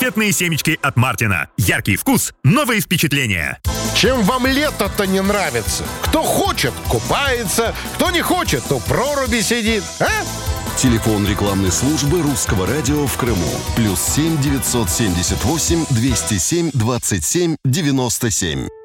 Конфетные семечки от Мартина. Яркий вкус, новые впечатления. Чем вам лето-то не нравится? Кто хочет, купается, кто не хочет, то в проруби сидит, а? Телефон рекламной службы Русского радио в Крыму. +7 978 207 27 97.